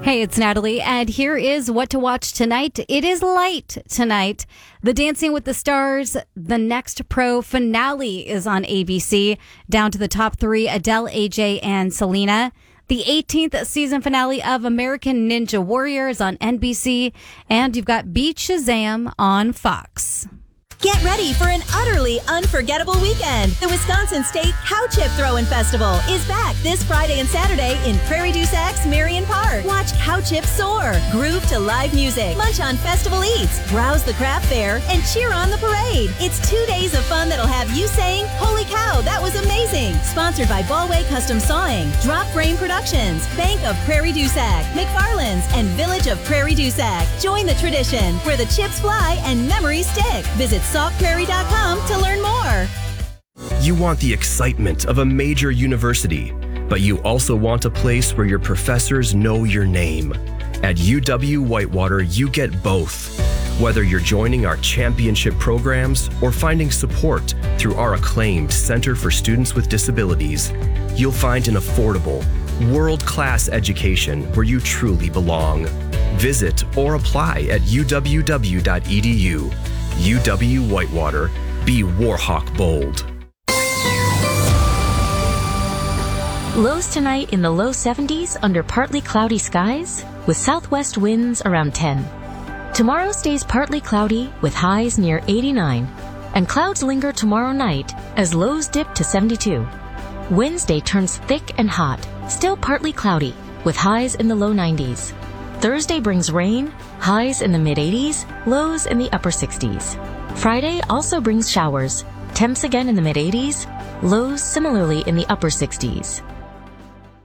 Hey, it's Natalie, and here is what to watch tonight. It is light tonight. The Dancing with the Stars, the Next Pro finale is on ABC. Down to the top three, Adele, AJ, and Selena. The 18th season finale of American Ninja Warrior is on NBC. And you've got Beat Shazam on Fox. Get ready for an utterly unforgettable weekend. The Wisconsin State Cow Chip Throwin' Festival is back this Friday and Saturday in Prairie du Sac's Marion Park. Watch cow chips soar, groove to live music, munch on festival eats, browse the craft fair, and cheer on the parade. It's 2 days of fun that'll have you saying, "Holy cow, that was amazing." Sponsored by Ballway Custom Sawing, Drop Frame Productions, Bank of Prairie du Sac, McFarland's, and Village of Prairie du Sac. Join the tradition where the chips fly and memories stick. Visit softprairie.com to learn more. You want the excitement of a major university, but you also want a place where your professors know your name. At UW-Whitewater, you get both. Whether you're joining our championship programs or finding support through our acclaimed Center for Students with Disabilities, you'll find an affordable, world-class education where you truly belong. Visit or apply at uww.edu. UW-Whitewater. Be Warhawk bold. Lows tonight in the low 70s under partly cloudy skies with southwest winds around 10. Tomorrow stays partly cloudy with highs near 89, and clouds linger tomorrow night as lows dip to 72. Wednesday turns thick and hot, still partly cloudy with highs in the low 90s. Thursday brings rain, highs in the mid-80s, lows in the upper 60s. Friday also brings showers, temps again in the mid-80s, lows similarly in the upper 60s.